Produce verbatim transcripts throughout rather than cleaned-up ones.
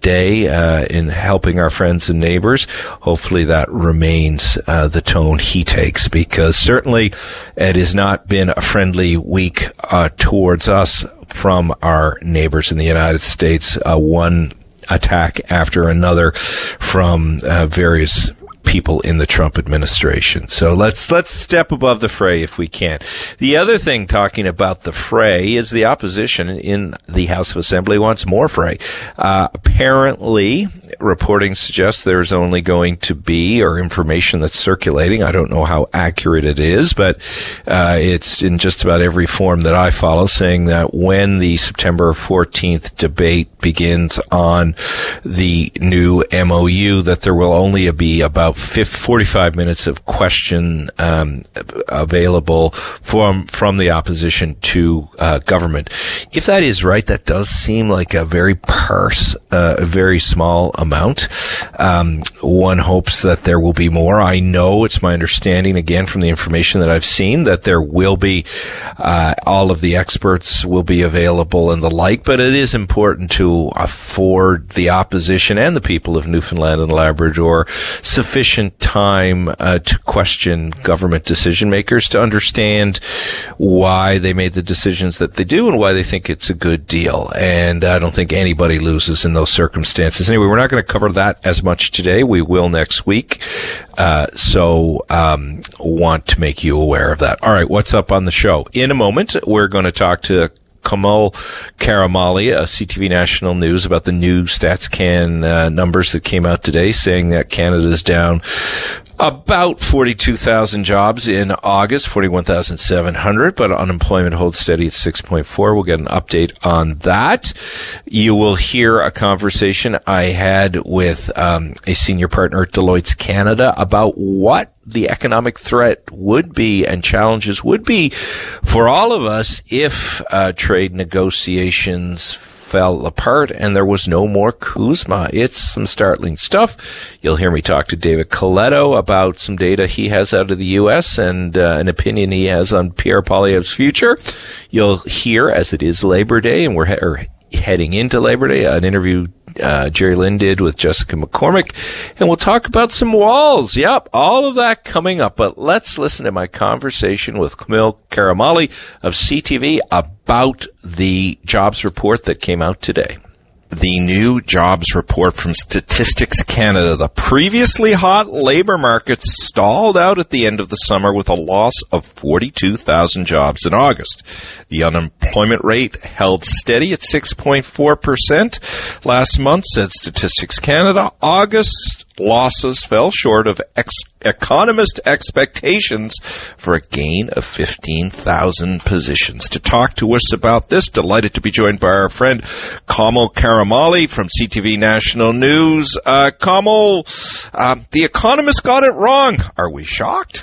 day uh, in helping our friends and neighbors. Hopefully that remains uh, the tone he takes, because certainly it has not been a friendly week uh, towards us from our neighbors in the United States. Uh, one attack after another from uh, various people in the Trump administration. So let's let's step above the fray if we can. The other thing, talking about the fray, is the opposition in the House of Assembly wants more fray. Uh, apparently, reporting suggests there's only going to be, or information that's circulating, I don't know how accurate it is, but uh, it's in just about every form that I follow, saying that when the September fourteenth debate begins on the new M O U, that there will only be about forty-five minutes of question um, available from from the opposition to uh, government. If that is right, that does seem like a very parse, uh, a very small amount. Um, one hopes that there will be more. I know, it's my understanding, again, from the information that I've seen, that there will be, uh, all of the experts will be available and the like, but it is important to afford the opposition and the people of Newfoundland and Labrador sufficient time uh, to question government decision makers, to understand why they made the decisions that they do and why they think it's a good deal. And I don't think anybody loses in those circumstances. Anyway, we're not going to cover that as much today. We will next week. Uh, so um, want to make you aware of that. All right, what's up on the show? In a moment, we're going to talk to Kamul Karamali, uh, C T V National News, about the new StatsCan uh, numbers that came out today, saying that Canada is down about forty-two thousand jobs in August, forty-one thousand seven hundred, but unemployment holds steady at six point four. We'll get an update on that. You will hear a conversation I had with um, a senior partner at Deloitte Canada about what the economic threat would be and challenges would be for all of us if uh, trade negotiations fell apart and there was no more CUSMA. It's some startling stuff. You'll hear me talk to David Coletto about some data he has out of the U S and uh, an opinion he has on Pierre Poilievre's future. You'll hear, as it is Labor Day and we're he- or heading into Labor Day, an interview Uh, Jerry Lynn did with Jessica McCormick, and we'll talk about some walls. Yep, all of that coming up. But let's listen to my conversation with Kamul Karamali of C T V about the jobs report that came out today. The new jobs report from Statistics Canada. The previously hot labor market stalled out at the end of the summer with a loss of forty-two thousand jobs in August. The unemployment rate held steady at six point four percent last month, said Statistics Canada. August losses fell short of ex- economist expectations for a gain of fifteen thousand positions. To talk to us about this, delighted to be joined by our friend Kamul Karamali from C T V National News. Uh, Kamul, uh, the economists got it wrong. Are we shocked?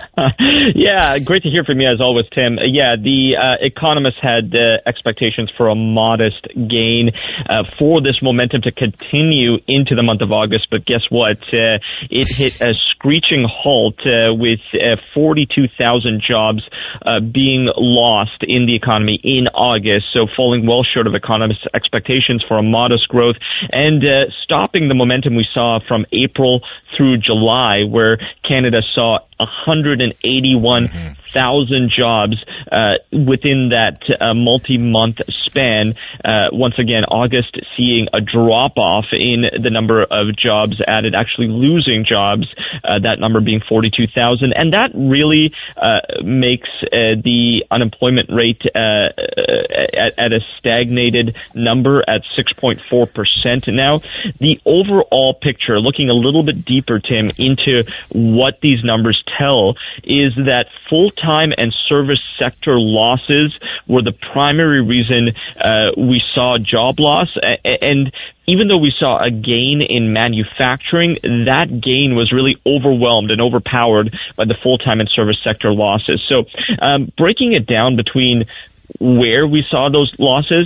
Yeah, great to hear from you as always, Tim. Uh, yeah, the uh, economists had uh, expectations for a modest gain uh, for this momentum to continue into the month of August, but guess what? Uh, it hit a screeching halt uh, with uh, forty-two thousand jobs uh, being lost in the economy in August, so falling well short of economists' expectations for a modest growth and uh, stopping the momentum we saw from April through July, where Canada saw one hundred eighty-one thousand jobs uh, within that uh, multi-month span. Uh, once again, August seeing a drop-off in the number of jobs added, actually losing jobs, uh, that number being forty-two thousand. And that really uh, makes uh, the unemployment rate uh, at, at a stagnated number at six point four percent now. The overall picture, looking a little bit deeper, Tim, into what these numbers tell, is that full-time and service sector losses were the primary reason uh, we saw job loss. And even though we saw a gain in manufacturing, that gain was really overwhelmed and overpowered by the full-time and service sector losses. So um, breaking it down between where we saw those losses,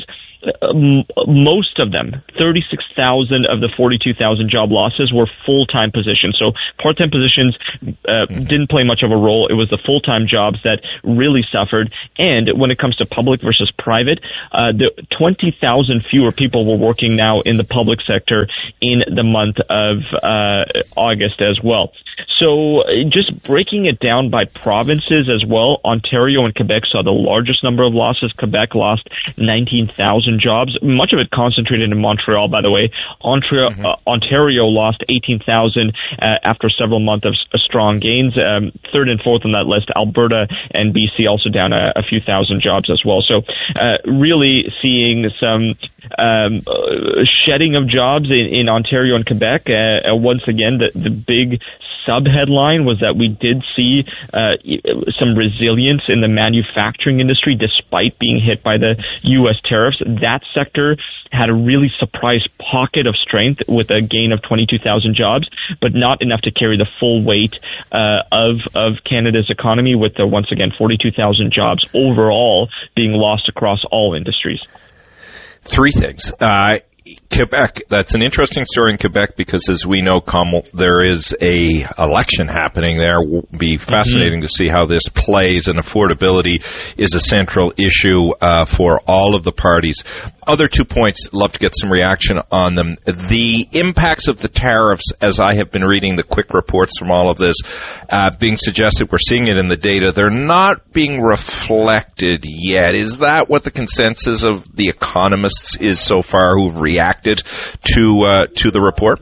Um, most of them, thirty-six thousand of the forty-two thousand job losses were full-time positions. So part-time positions uh, didn't play much of a role. It was the full-time jobs that really suffered. And when it comes to public versus private, uh, the twenty thousand fewer people were working now in the public sector in the month of uh, August as well. So just breaking it down by provinces as well, Ontario and Quebec saw the largest number of losses. Quebec lost nineteen thousand jobs, much of it concentrated in Montreal, by the way. Ontario, mm-hmm. uh, Ontario lost eighteen thousand uh, after several months of uh, strong gains. Um, third and fourth on that list, Alberta and B C also down a, a few thousand jobs as well. So uh, really seeing some um, uh, shedding of jobs in, in Ontario and Quebec. Uh, uh, once again, the, the big sub-headline was that we did see uh, some resilience in the manufacturing industry despite being hit by the U S tariffs. That sector had a really surprise pocket of strength with a gain of twenty-two thousand jobs, but not enough to carry the full weight uh, of of Canada's economy, with the, once again, forty-two thousand jobs overall being lost across all industries. Three things. Uh, Quebec, that's an interesting story in Quebec because, as we know, Kamal, there is a election happening there. It will be fascinating mm-hmm. to see how this plays, and affordability is a central issue uh, for all of the parties. Other two points, love to get some reaction on them. The impacts of the tariffs, as I have been reading the quick reports from all of this, uh, being suggested, we're seeing it in the data, they're not being reflected yet. Is that what the consensus of the economists is so far who've reacted to uh, to the report?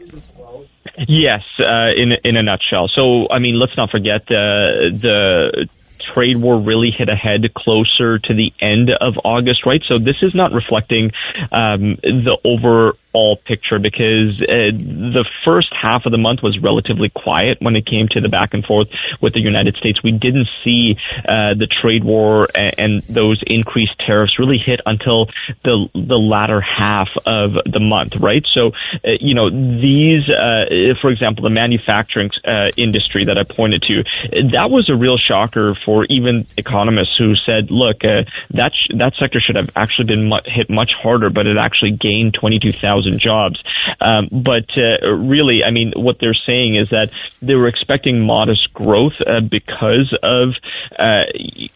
Yes, uh, in in a nutshell. So, I mean, let's not forget uh, the trade war really hit ahead closer to the end of August, right? So this is not reflecting um, the overall picture, because uh, the first half of the month was relatively quiet when it came to the back and forth with the United States. We didn't see uh, the trade war and, and those increased tariffs really hit until the the latter half of the month, right? So, uh, you know, these, uh, for example, the manufacturing uh, industry that I pointed to, that was a real shocker for even economists who said, look, uh, that sh- that sector should have actually been mu- hit much harder, but it actually gained twenty-two thousand jobs. Um, but uh, really, I mean, what they're saying is that they were expecting modest growth uh, because of uh,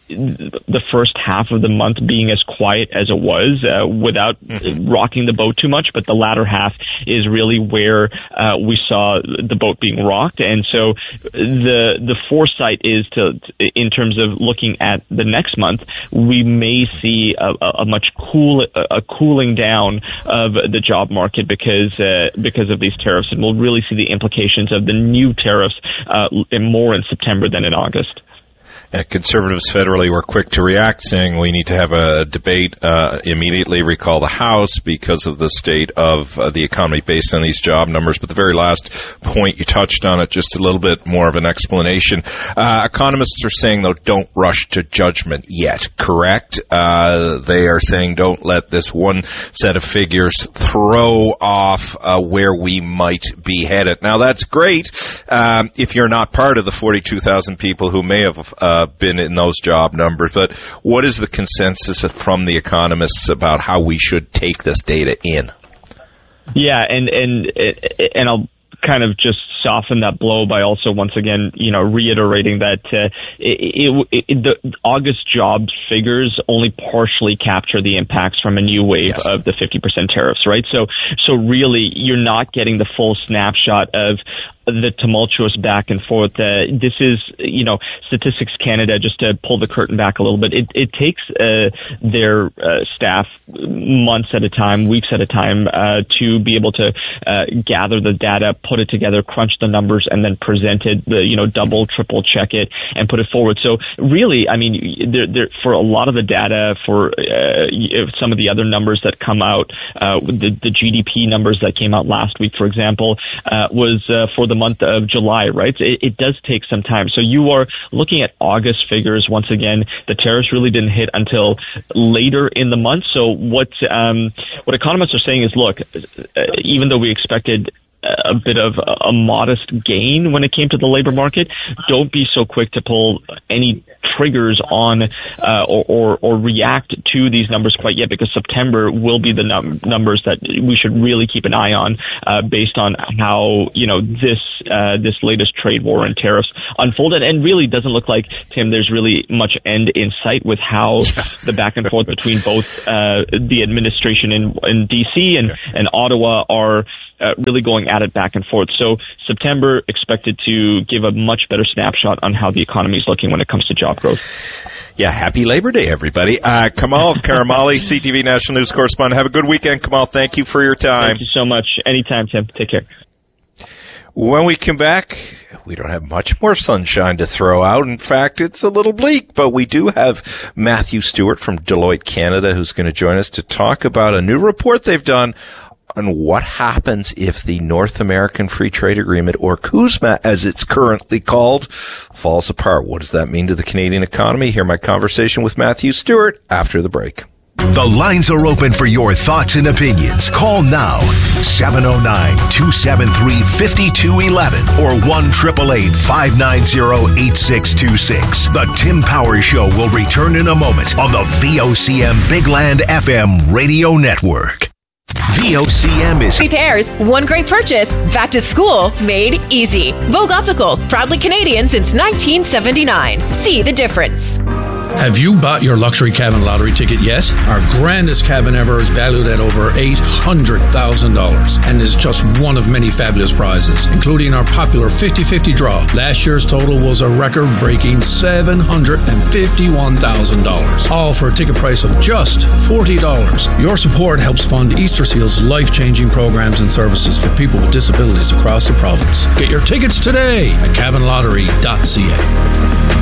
the first half of the month being as quiet as it was, uh, without mm-hmm. rocking the boat too much. But the latter half is really where uh, we saw the boat being rocked. And so the the foresight is to, in terms of looking at the next month, we may see a, a much cool a cooling down of the job market because uh, because of these tariffs, and we'll really see the implications of the new tariffs uh, more in September than in August. And conservatives federally were quick to react, saying we need to have a debate, uh, immediately recall the House because of the state of uh, the economy based on these job numbers. But the very last point, you touched on it, just a little bit more of an explanation. Uh, economists are saying, though, don't rush to judgment yet, correct? Uh, they are saying don't let this one set of figures throw off uh, where we might be headed. Now, that's great um, if you're not part of the forty-two thousand people who may have uh, Uh, been in those job numbers, but what is the consensus from the economists about how we should take this data in? Yeah, and and and I'll kind of just soften that blow by also once again, you know, reiterating that uh, it, it, it, the August jobs figures only partially capture the impacts from a new wave yes. of the fifty percent tariffs, right? So, so really, you're not getting the full snapshot of the tumultuous back and forth. Uh, this is, you know, Statistics Canada, just to pull the curtain back a little bit, it, it takes uh, their uh, staff months at a time, weeks at a time, uh, to be able to uh, gather the data, put it together, crunch the numbers, and then present it, the, you know, double, triple check it, and put it forward. So really, I mean, there, there, for a lot of the data, for uh, some of the other numbers that come out, uh, the, the G D P numbers that came out last week, for example, uh, was uh, for the month of July, right? It, it does take some time. So you are looking at August figures. Once again, the tariffs really didn't hit until later in the month. So what um, what economists are saying is, look, uh, even though we expected a bit of a modest gain when it came to the labor market. Don't be so quick to pull any triggers on uh, or, or, or react to these numbers quite yet, because September will be the num- numbers that we should really keep an eye on uh, based on how, you know, this uh, this latest trade war and tariffs unfolded. And really doesn't look like, Tim, there's really much end in sight with how the back and forth between both uh, the administration in, in D C and, and Ottawa are Uh, really going at it back and forth. So September expected to give a much better snapshot on how the economy is looking when it comes to job growth. Yeah, happy Labor Day, everybody. Uh, Kamal Karamali, C T V National News Correspondent. Have a good weekend, Kamal. Thank you for your time. Thank you so much. Anytime, Tim. Take care. When we come back, we don't have much more sunshine to throw out. In fact, it's a little bleak, but we do have Matthew Stewart from Deloitte Canada who's going to join us to talk about a new report they've done on what happens if the North American Free Trade Agreement, or CUSMA as it's currently called, falls apart. What does that mean to the Canadian economy? Hear my conversation with Matthew Stewart after the break. The lines are open for your thoughts and opinions. Call now, seven oh nine, two seven three, five two one one or one eight eight eight, five nine zero, eight six two six. The Tim Powers Show will return in a moment on the V O C M Big Land F M radio network. V O C M is repairs. One great purchase. Back to school made easy. Vogue Optical, proudly Canadian since nineteen seventy-nine. See the difference. Have you bought your luxury cabin lottery ticket yet? Our grandest cabin ever is valued at over eight hundred thousand dollars and is just one of many fabulous prizes, including our popular fifty-fifty draw. Last year's total was a record-breaking seven hundred fifty-one thousand dollars, all for a ticket price of just forty dollars. Your support helps fund Easter Seal's life-changing programs and services for people with disabilities across the province. Get your tickets today at cabin lottery dot c a.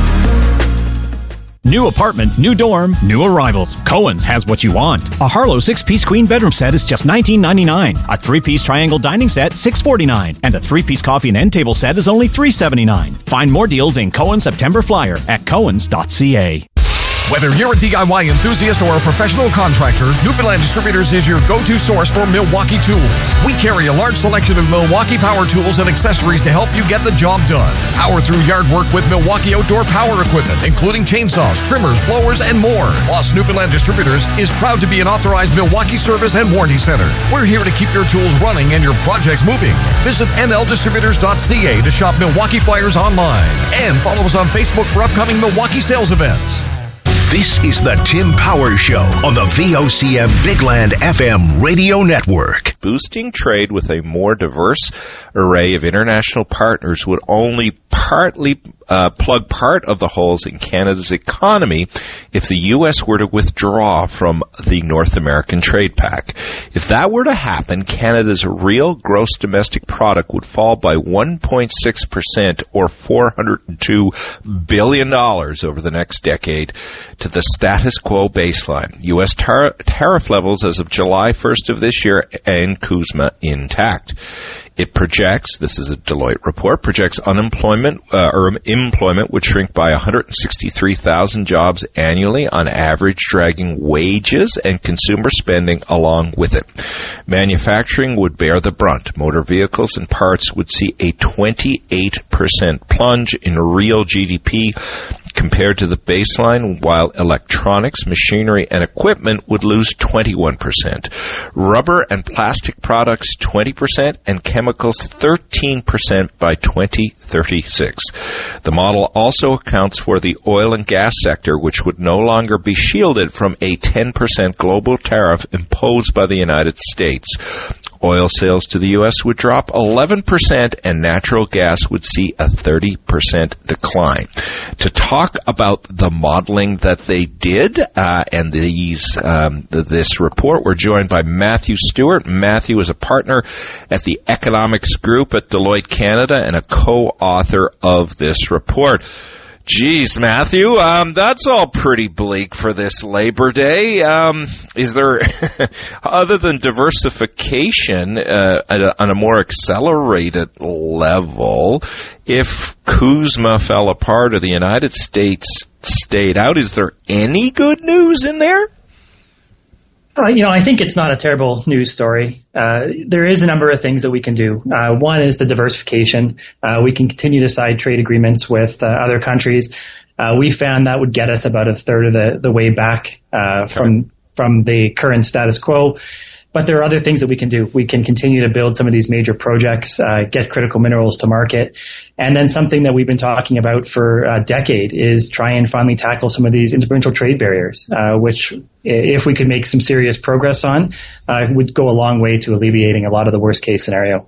New apartment, new dorm, new arrivals. Cohen's has what you want. A Harlow six-piece queen bedroom set is just nineteen ninety-nine. A three-piece triangle dining set, six forty-nine. And a three-piece coffee and end table set is only three seventy-nine. Find more deals in Cohen's September Flyer at cohens dot c a. Whether you're a D I Y enthusiast or a professional contractor, Newfoundland Distributors is your go-to source for Milwaukee tools. We carry a large selection of Milwaukee power tools and accessories to help you get the job done. Power through yard work with Milwaukee outdoor power equipment, including chainsaws, trimmers, blowers, and more. Plus, Newfoundland Distributors is proud to be an authorized Milwaukee service and warranty center. We're here to keep your tools running and your projects moving. Visit n l distributors dot c a to shop Milwaukee flyers online. And follow us on Facebook for upcoming Milwaukee sales events. This is the Tim Powers Show on the V O C M Big Land F M radio network. Boosting trade with a more diverse array of international partners would only partly uh, plug part of the holes in Canada's economy if the U S were to withdraw from the North American Trade Pact. If that were to happen, Canada's real gross domestic product would fall by one point six percent or four hundred two billion dollars over the next decade to the status quo baseline. U S tar- tariff levels as of July first of this year and CUSMA intact. It projects, this is a Deloitte report, projects unemployment uh, or employment would shrink by one hundred sixty-three thousand jobs annually on average, dragging wages and consumer spending along with it. Manufacturing would bear the brunt. Motor vehicles and parts would see a twenty-eight percent plunge in real G D P compared to the baseline, while electronics, machinery, and equipment would lose twenty-one percent. Rubber and plastic products, twenty percent, and chemicals, thirteen percent by twenty thirty-six. The model also accounts for the oil and gas sector, which would no longer be shielded from a ten percent global tariff imposed by the United States. Oil sales to the U S would drop eleven percent, and natural gas would see a thirty percent decline. To talk about the modeling that they did uh, and these um, this report, we're joined by Matthew Stewart. Matthew is a partner at the Economics Group at Deloitte Canada and a co-author of this report. Geez, Matthew, um, that's all pretty bleak for this Labor Day. Um, is there, other than diversification uh, at a, on a more accelerated level, if CUSMA fell apart or the United States stayed out, is there any good news in there? Uh, you know, I think it's not a terrible news story. Uh, there is a number of things that we can do. Uh, one is the diversification. Uh, we can continue to sign trade agreements with uh, other countries. Uh, we found that would get us about a third of the, the way back uh, from from the current status quo. But there are other things that we can do. We can continue to build some of these major projects, uh, get critical minerals to market. And then something that we've been talking about for a decade is try and finally tackle some of these interprovincial trade barriers, uh, which if we could make some serious progress on, uh, would go a long way to alleviating a lot of the worst case scenario.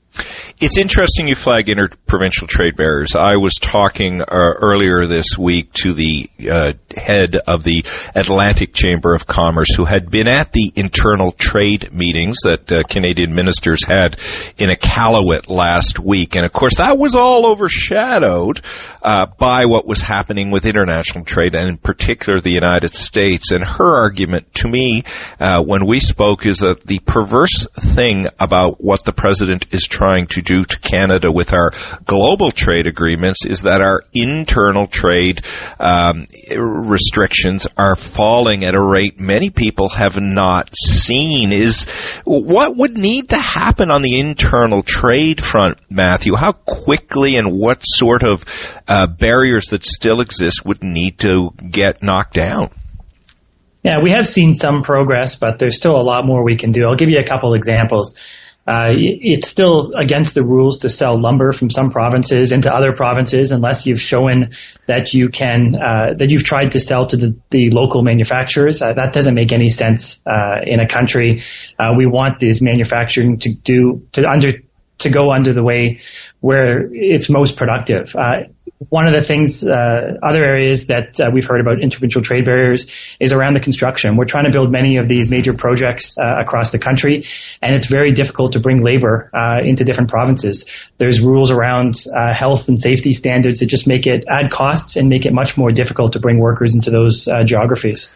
It's interesting you flag interprovincial trade barriers. I was talking uh, earlier this week to the uh, head of the Atlantic Chamber of Commerce, who had been at the internal trade meetings that uh, Canadian ministers had in Iqaluit last week. And, of course, that was all overshadowed uh, by what was happening with international trade, and in particular the United States. And her argument to me uh, when we spoke is that the perverse thing about what the president is trying to do to Canada with our global trade agreements is that our internal trade um, restrictions are falling at a rate many people have not seen. Is what would need to happen on the internal trade front, Matthew? How quickly and what sort of uh, barriers that still exist would need to get knocked down? Yeah, we have seen some progress, but there's still a lot more we can do. I'll give you a couple examples. Uh, it's still against the rules to sell lumber from some provinces into other provinces unless you've shown that you can, uh, that you've tried to sell to the, the local manufacturers. Uh, that doesn't make any sense, uh, in a country. Uh, we want this manufacturing to do, to under, to go under the way where it's most productive. Uh, One of the things, uh, other areas that uh, we've heard about interprovincial trade barriers is around the construction. We're trying to build many of these major projects uh, across the country, and it's very difficult to bring labor uh, into different provinces. There's rules around uh, health and safety standards that just make it add costs and make it much more difficult to bring workers into those uh, geographies.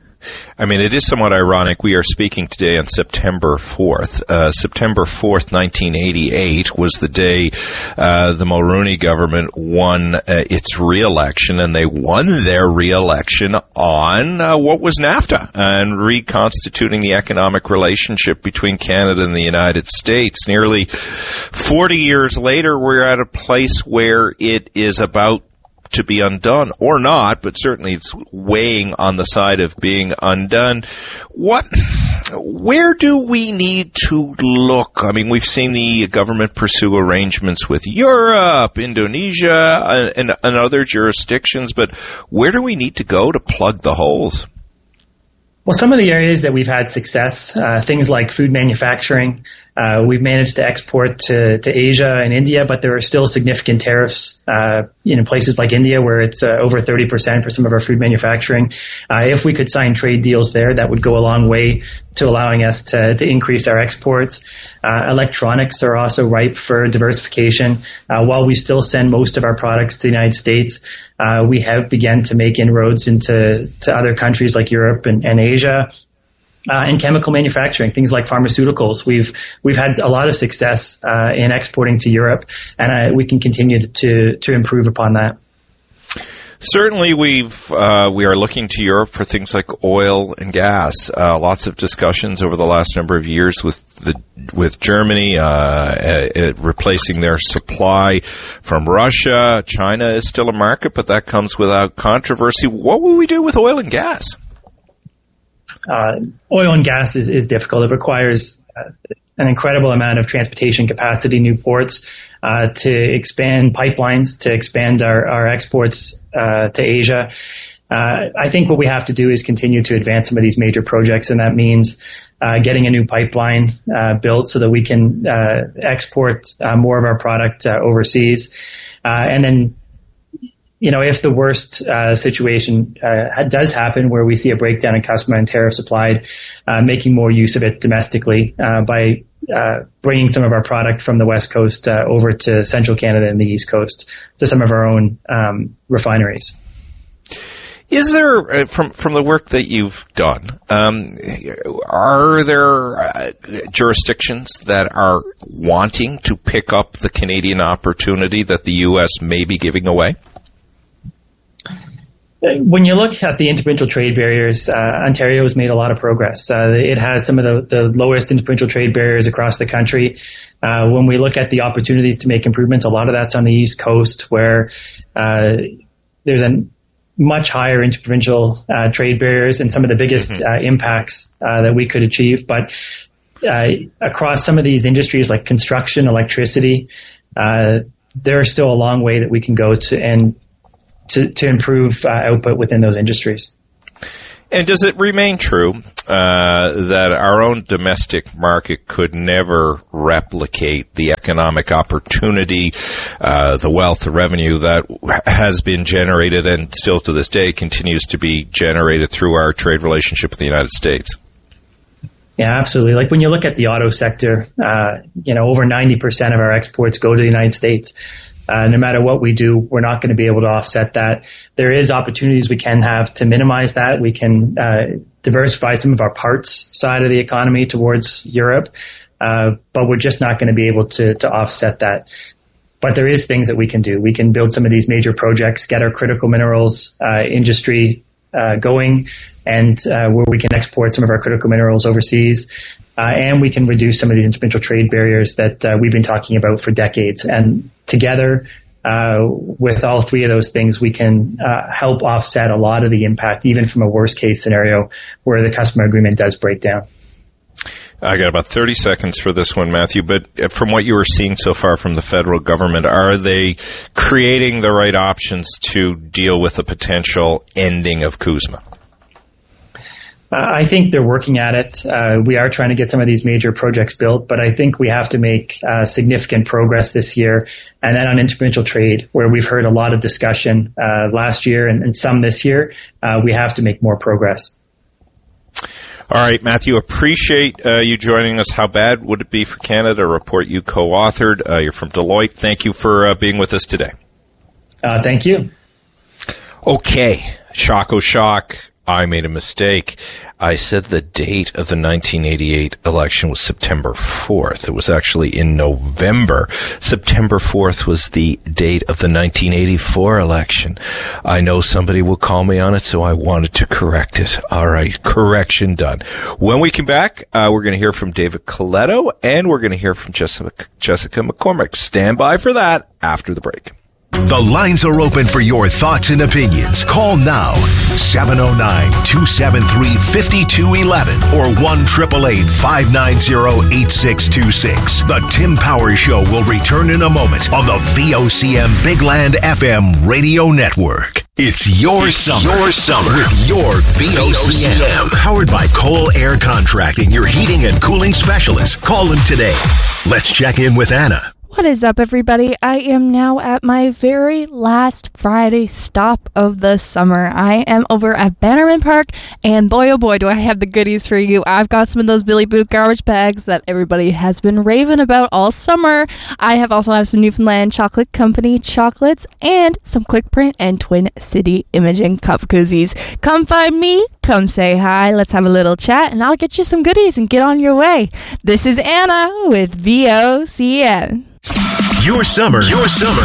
I mean, it is somewhat ironic. We are speaking today on September fourth. Uh, September fourth, nineteen eighty-eight was the day uh, the Mulroney government won uh, its re-election, and they won their re-election on uh, what was NAFTA and reconstituting the economic relationship between Canada and the United States. Nearly forty years later, we're at a place where it is about to be undone, or not, but certainly it's weighing on the side of being undone. What, where do we need to look? I mean, we've seen the government pursue arrangements with Europe, Indonesia, and, and other jurisdictions, but where do we need to go to plug the holes? Well, some of the areas that we've had success, uh, things like food manufacturing, uh, we've managed to export to, to Asia and India, but there are still significant tariffs, uh, in places like India where it's uh, over thirty percent for some of our food manufacturing. Uh, if we could sign trade deals there, that would go a long way to allowing us to, to increase our exports. Uh, electronics are also ripe for diversification. Uh, while we still send most of our products to the United States, uh, we have begun to make inroads into to other countries like Europe and, and Asia. Uh, and chemical manufacturing, things like pharmaceuticals. We've we've had a lot of success uh, in exporting to Europe, and uh, we can continue to to improve upon that. Certainly, we've uh, we are looking to Europe for things like oil and gas. Uh, lots of discussions over the last number of years with the with Germany uh, uh, replacing their supply from Russia. China is still a market, but that comes without controversy. What will we do with oil and gas? Uh, oil and gas is, is difficult. It requires uh, an incredible amount of transportation capacity, new ports, uh, to expand pipelines, to expand our, our exports uh, to Asia. Uh, I think what we have to do is continue to advance some of these major projects, and that means uh, getting a new pipeline uh, built so that we can uh, export uh, more of our product uh, overseas. Uh, and then You know, if the worst uh, situation uh, does happen where we see a breakdown in customer and tariffs applied, uh, making more use of it domestically uh, by uh, bringing some of our product from the West Coast uh, over to Central Canada and the East Coast to some of our own um, refineries. Is there, from from the work that you've done, um, are there uh, jurisdictions that are wanting to pick up the Canadian opportunity that the U S may be giving away? when you look at the interprovincial trade barriers, uh, Ontario has made a lot of progress. Uh, it has some of the, the lowest interprovincial trade barriers across the country. Uh, when we look at the opportunities to make improvements, a lot of that's on the East Coast, where uh, there's a much higher interprovincial uh, trade barriers and some of the biggest mm-hmm. uh, impacts uh, that we could achieve. But uh, across some of these industries like construction, electricity, uh, there's still a long way that we can go to and to, to improve uh, output within those industries. And does it remain true uh, that our own domestic market could never replicate the economic opportunity, uh, the wealth, the revenue that has been generated and still to this day continues to be generated through our trade relationship with the United States? Yeah, absolutely. Like when you look at the auto sector, uh, you know, over ninety percent of our exports go to the United States. Uh, no matter what we do, we're not going to be able to offset that. There is opportunities we can have to minimize that. We can uh, diversify some of our parts side of the economy towards Europe, uh, but we're just not going to be able to, to offset that. But there is things that we can do. We can build some of these major projects, get our critical minerals uh, industry uh, going, and uh, where we can export some of our critical minerals overseas. Uh, and we can reduce some of these interprovincial trade barriers that uh, we've been talking about for decades. And together, uh, with all three of those things, we can uh, help offset a lot of the impact, even from a worst case scenario where the customer agreement does break down. I got about thirty seconds for this one, Matthew, but from what you were seeing so far from the federal government, are they creating the right options to deal with the potential ending of CUSMA? I think they're working at it. Uh, we are trying to get some of these major projects built, but I think we have to make uh, significant progress this year. And then on interprovincial trade, where we've heard a lot of discussion uh, last year and, and some this year, uh, we have to make more progress. All right, Matthew, appreciate uh, you joining us. How bad would it be for Canada? A report you co-authored. Uh, you're from Deloitte. Thank you for uh, being with us today. Uh, thank you. Okay, shock, oh shock. I made a mistake. I said the date of the nineteen eighty-eight election was September fourth. It was actually in November. September fourth was the date of the nineteen eighty-four election. I know somebody will call me on it, so I wanted to correct it. All right, correction done. When we come back, uh, we're going to hear from David Coletto, and we're going to hear from Jessica, Jessica McCormick. Stand by for that after the break. The lines are open for your thoughts and opinions. Call now, seven oh nine, two seven three, five two one one or one eight eight eight, five nine zero, eight six two six. The Tim Powers Show will return in a moment on the V O C M Big Land F M radio network. It's your it's summer. Your summer with your V O C M. Powered by Cole Air Contracting, your heating and cooling specialist. Call them today. Let's check in with Anna. What is up, everybody? I am now at my very last Friday stop of the summer. I am over at Bannerman Park, and boy, oh boy, do I have the goodies for you. I've got some of those Billy Boot garbage bags that everybody has been raving about all summer. I have also have some Newfoundland Chocolate Company chocolates and some Quick Print and Twin City Imaging cup koozies. Come find me, come say hi, let's have a little chat, and I'll get you some goodies and get on your way. This is Anna with V O C M. Your summer, your summer,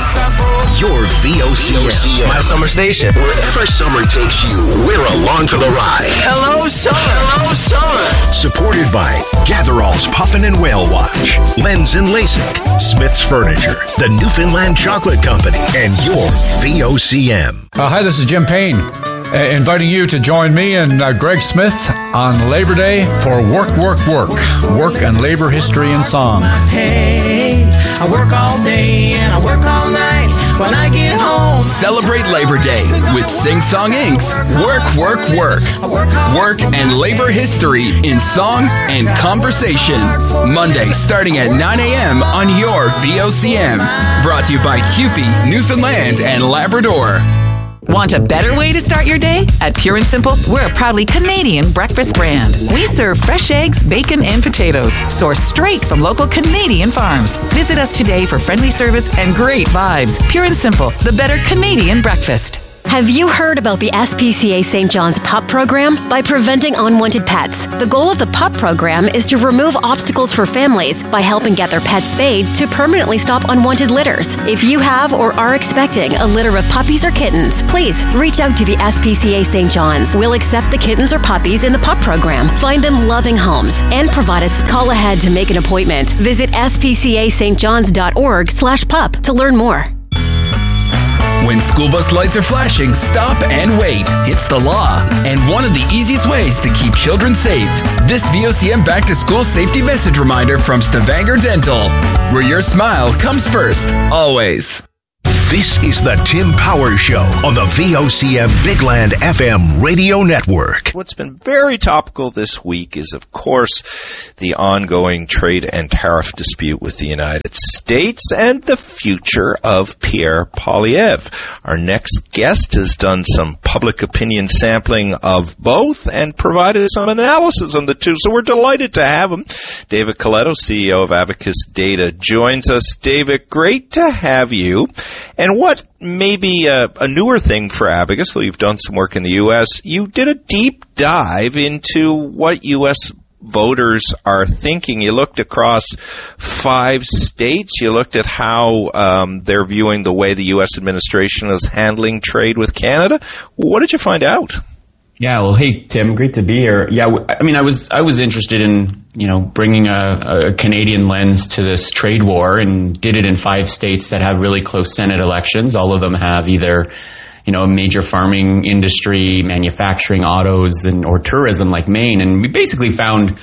your V O C M. My summer station. Wherever summer takes you, we're along for the ride. Hello, summer. Hello, summer. Supported by Gatherall's Puffin and Whale Watch, Lens and LASIK, Smith's Furniture, the Newfoundland Chocolate Company, and your V O C M. Uh, hi, this is Jim Payne, uh, inviting you to join me and uh, Greg Smith on Labor Day for Work, Work, Work, Work and Labor History and Song. Hey, I work all day and I work all night. When I get home, celebrate Labor Day with Sing Song Incorporated's Work, Work, Work. Work and labor history in song and conversation. Monday starting at nine a.m. on your V O C M. Brought to you by Cupie, Newfoundland and Labrador. Want a better way to start your day? At Pure and Simple, we're a proudly Canadian breakfast brand. We serve fresh eggs, bacon, and potatoes, sourced straight from local Canadian farms. Visit us today for friendly service and great vibes. Pure and Simple, the better Canadian breakfast. Have you heard about the S P C A Saint John's Pup Program? By preventing unwanted pets, the goal of the Pup Program is to remove obstacles for families by helping get their pets spayed to permanently stop unwanted litters. If you have or are expecting a litter of puppies or kittens, please reach out to the S P C A Saint John's. We'll accept the kittens or puppies in the Pup Program, find them loving homes, and provide us call ahead to make an appointment. Visit s p c a st johns dot org slash pup to learn more. When school bus lights are flashing, stop and wait. It's the law, and one of the easiest ways to keep children safe. This V O C M Back to School safety message reminder from Stavanger Dental, where your smile comes first, always. This is the Tim Power Show on the V O C M Big Land F M radio network. What's been very topical this week is, of course, the ongoing trade and tariff dispute with the United States and the future of Pierre Poilievre. Our next guest has done some public opinion sampling of both and provided some analysis on the two, so we're delighted to have him. David Coletto, C E O of Abacus Data, joins us. David, great to have you. And what may be a, a newer thing for Abacus, though you've done some work in the U S, you did a deep dive into what U S voters are thinking. You looked across five states. You looked at how um, they're viewing the way the U S administration is handling trade with Canada. What did you find out? Yeah, well, hey, Tim, great to be here. Yeah, I mean, I was I was interested in, you know, bringing a, a Canadian lens to this trade war, and did it in five states that have really close Senate elections. All of them have either, you know, a major farming industry, manufacturing, autos, and or tourism like Maine. And we basically found,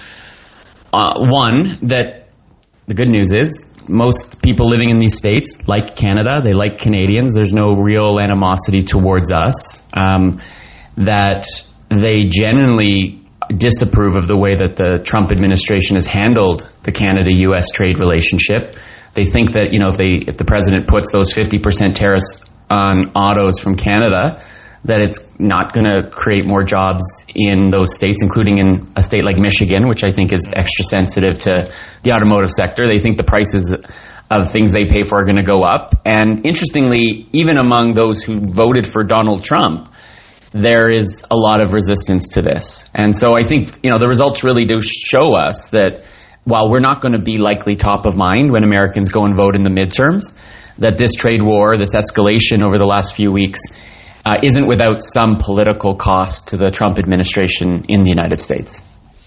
uh, one, that the good news is most people living in these states like Canada. They like Canadians. There's no real animosity towards us. Um, that they genuinely disapprove of the way that the Trump administration has handled the Canada-U S trade relationship. They think that, you know, if they if the president puts those fifty percent tariffs on autos from Canada, that it's not going to create more jobs in those states, including in a state like Michigan, which I think is extra sensitive to the automotive sector. They think the prices of things they pay for are going to go up. And interestingly, even among those who voted for Donald Trump, there is a lot of resistance to this. And so I think, you know, the results really do show us that while we're not going to be likely top of mind when Americans go and vote in the midterms, that this trade war, this escalation over the last few weeks, uh, isn't without some political cost to the Trump administration in the United States.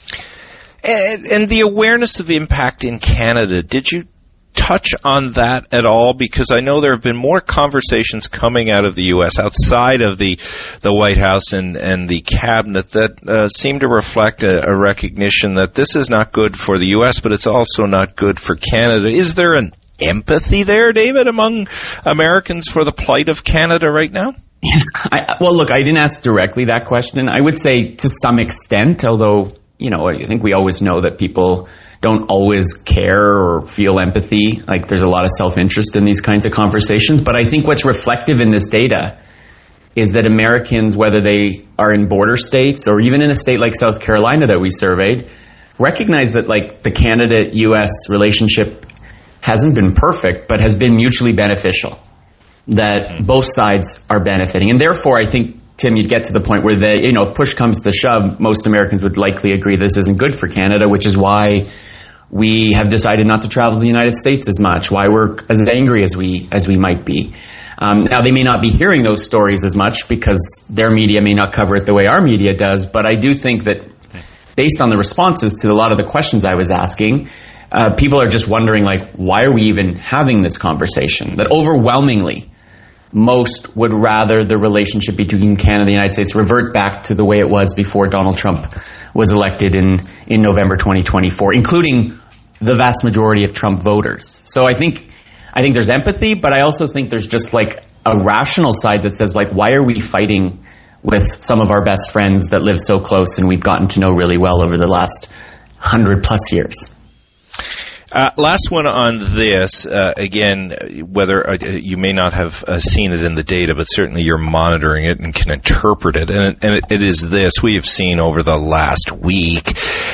And, and the awareness of impact in Canada, did you touch on that at all? Because I know there have been more conversations coming out of the U S outside of the the White House and, and the cabinet that uh, seem to reflect a, a recognition that this is not good for the U S, but it's also not good for Canada. Is there an empathy there, David, among Americans for the plight of Canada right now? Yeah, I, well, look, I didn't ask directly that question. I would say to some extent, although, you know, I think we always know that people don't always care or feel empathy. Like, there's a lot of self-interest in these kinds of conversations. But I think what's reflective in this data is that Americans, whether they are in border states or even in a state like South Carolina that we surveyed, recognize that, like, the Canada-U S relationship hasn't been perfect, but has been mutually beneficial, that both sides are benefiting. And therefore, I think, Tim, you'd get to the point where, the, you know, if push comes to shove, most Americans would likely agree this isn't good for Canada, which is why we have decided not to travel to the United States as much, why we're as angry as we as we might be. Um, now, they may not be hearing those stories as much because their media may not cover it the way our media does, but I do think that based on the responses to a lot of the questions I was asking, uh, people are just wondering, like, why are we even having this conversation? That overwhelmingly, most would rather the relationship between Canada and the United States revert back to the way it was before Donald Trump was elected in, in November twenty twenty-four, including the vast majority of Trump voters. So I think I think there's empathy, but I also think there's just like a rational side that says, like, why are we fighting with some of our best friends that live so close and we've gotten to know really well over the last hundred plus years? Uh, last one on this, uh, again, whether uh, you may not have uh, seen it in the data, but certainly you're monitoring it and can interpret it. And, it, and it, it is this. We have seen over the last week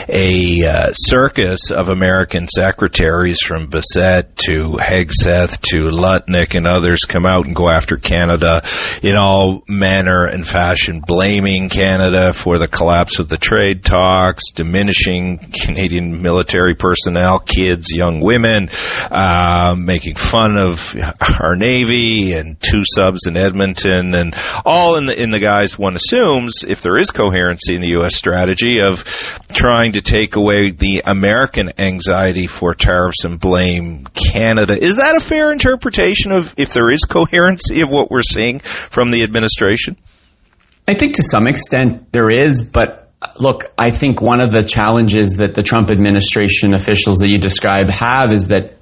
a uh, circus of American secretaries from Bissett to Hegseth to Lutnick and others come out and go after Canada in all manner and fashion, blaming Canada for the collapse of the trade talks, diminishing Canadian military personnel, kids, young women, uh, making fun of our Navy and two subs in Edmonton, and all in the in the guise one assumes, if there is coherency in the U S strategy, of trying to take away the American anxiety for tariffs and blame Canada. Is that a fair interpretation of if there is coherency of what we're seeing from the administration? I think to some extent there is, but look, I think one of the challenges that the Trump administration officials that you describe have is that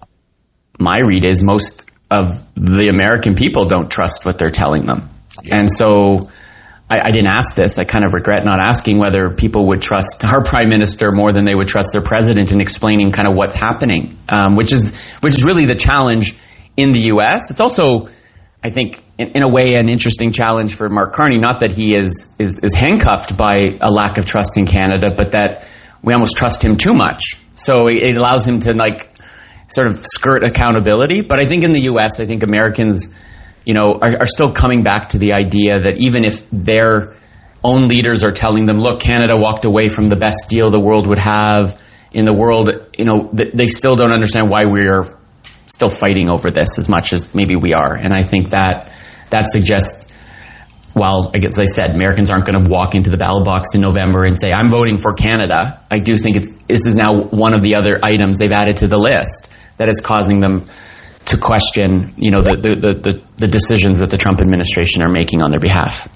my read is most of the American people don't trust what they're telling them. Yeah. And so I, I didn't ask this. I kind of regret not asking whether people would trust our prime minister more than they would trust their president in explaining kind of what's happening, um, which is which is really the challenge in the U S. It's also, I think, in, in a way, an interesting challenge for Mark Carney. Not that he is, is is handcuffed by a lack of trust in Canada, but that we almost trust him too much. So it, it allows him to like sort of skirt accountability. But I think in the U S, I think Americans, you know, are, are still coming back to the idea that even if their own leaders are telling them, look, Canada walked away from the best deal the world would have in the world, you know, th- they still don't understand why we are still fighting over this as much as maybe we are. And I think that that suggests, well, I guess I said, Americans aren't going to walk into the ballot box in November and say, I'm voting for Canada. I do think it's this is now one of the other items they've added to the list that is causing them to question, you know, the, the, the, the, the decisions that the Trump administration are making on their behalf.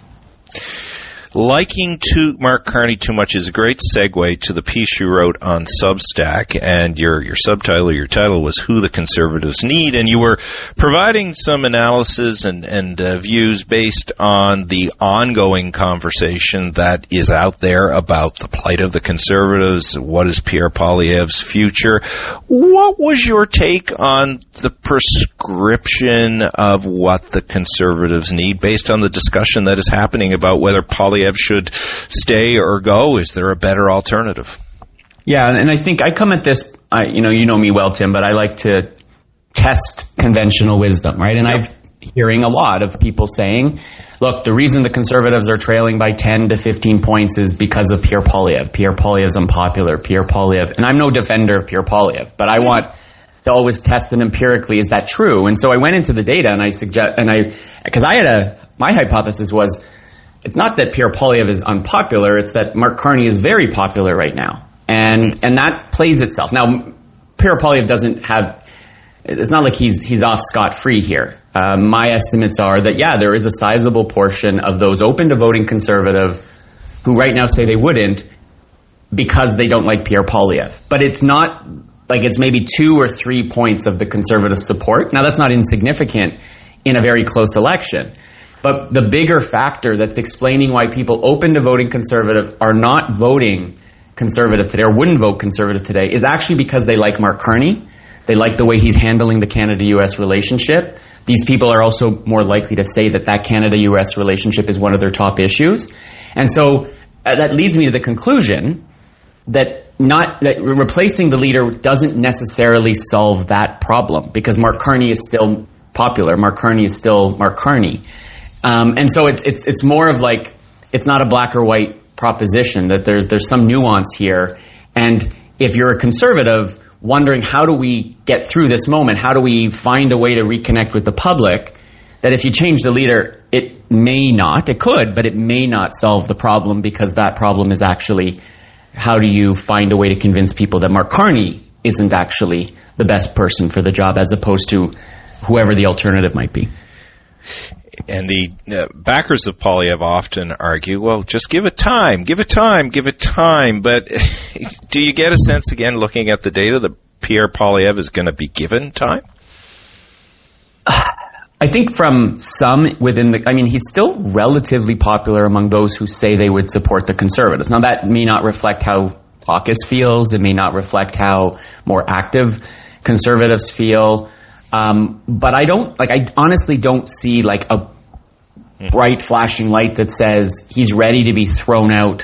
Liking to Mark Carney too much is a great segue to the piece you wrote on Substack, and your your subtitle, your title was "Who the Conservatives Need," and you were providing some analysis and and uh, views based on the ongoing conversation that is out there about the plight of the Conservatives. What is Pierre Poilievre's future? What was your take on the prescription of what the Conservatives need, based on the discussion that is happening about whether Poilievre should stay or go? Is there a better alternative? Yeah, and I think I come at this, I, you know, you know me well, Tim, but I like to test conventional wisdom, right? And yep. I've hearing a lot of people saying, look, the reason the Conservatives are trailing by ten to fifteen points is because of Pierre Poilievre. Pierre Poilievre's unpopular. Pierre Poilievre, and I'm no defender of Pierre Poilievre, but I want to always test it empirically. Is that true? And so I went into the data and I suggest, and I, because I had a, my hypothesis was, it's not that Pierre Poilievre is unpopular, it's that Mark Carney is very popular right now. And and that plays itself. Now, Pierre Poilievre doesn't have, it's not like he's he's off scot-free here. Uh, my estimates are that, yeah, there is a sizable portion of those open to voting Conservative who right now say they wouldn't because they don't like Pierre Poilievre. But it's not like it's maybe two or three points of the Conservative support. Now, that's not insignificant in a very close election. But the bigger factor that's explaining why people open to voting Conservative are not voting Conservative today or wouldn't vote Conservative today is actually because they like Mark Carney. They like the way he's handling the Canada-U S relationship. These people are also more likely to say that that Canada-U S relationship is one of their top issues. And so uh, that leads me to the conclusion that not that replacing the leader doesn't necessarily solve that problem, because Mark Carney is still popular. Mark Carney is still Mark Carney. Um, and so it's it's it's more of like, it's not a black or white proposition, that there's there's some nuance here. And if you're a conservative wondering how do we get through this moment, how do we find a way to reconnect with the public, that if you change the leader, it may not, it could, but it may not solve the problem, because that problem is actually how do you find a way to convince people that Mark Carney isn't actually the best person for the job, as opposed to whoever the alternative might be. And the uh, backers of Poilievre often argue, well, just give it time, give it time, give it time. But do you get a sense, again, looking at the data, that Pierre Poilievre is going to be given time? I think from some within the, I mean, he's still relatively popular among those who say they would support the Conservatives. Now, that may not reflect how caucus feels. It may not reflect how more active Conservatives feel. Um, but I don't, like, I honestly don't see, like, a bright flashing light that says he's ready to be thrown out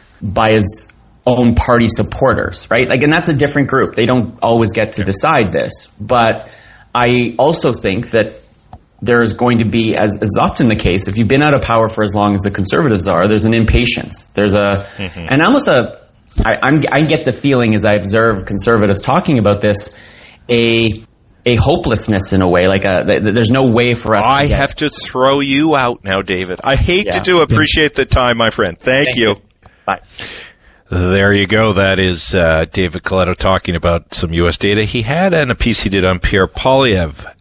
by his own party supporters, right? Like, and that's a different group. They don't always get to decide this. But I also think that there's going to be, as is often the case, if you've been out of power for as long as the Conservatives are, there's an impatience. There's a, mm-hmm. and almost a, I, I'm, I get the feeling as I observe Conservatives talking about this, a a hopelessness in a way, like a, there's no way for us I to get. have to throw you out now, David. I hate yeah. to do appreciate the time, my friend. Thank, Thank you. you. Bye. There you go. That is uh, David Coletto talking about some U S data he had and a piece he did on Pierre Poilievre.